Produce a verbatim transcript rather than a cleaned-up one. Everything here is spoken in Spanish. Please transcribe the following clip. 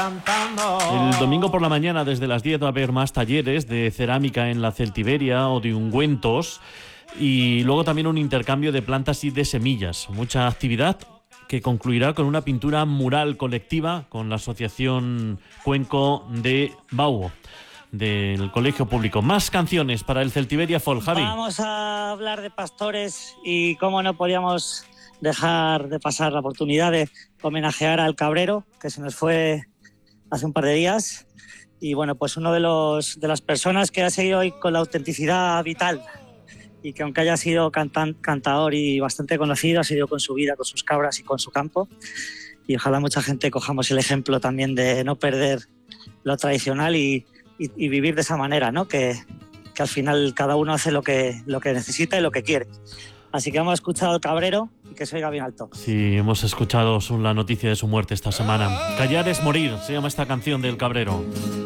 El domingo por la mañana, desde las diez, va a haber más talleres de cerámica en la Celtiberia o de ungüentos, y luego también un intercambio de plantas y de semillas. Mucha actividad que concluirá con una pintura mural colectiva con la Asociación Cuenco de Bauo, del Colegio Público. Más canciones para el Celtiberia Folk, Javi. Vamos a hablar de pastores y cómo no podíamos dejar de pasar la oportunidad de homenajear al Cabrero, que se nos fue hace un par de días. Y bueno, pues uno de los de las personas que ha seguido hoy con la autenticidad vital y que aunque haya sido cantan, cantador y bastante conocido, ha sido con su vida, con sus cabras y con su campo. Y ojalá mucha gente cojamos el ejemplo también de no perder lo tradicional y, y, y vivir de esa manera, ¿no? Que, que al final cada uno hace lo que, lo que necesita y lo que quiere. Así que hemos escuchado al Cabrero y que se oiga bien alto. Sí, hemos escuchado la noticia de su muerte esta semana. Callar es morir, se llama esta canción del Cabrero.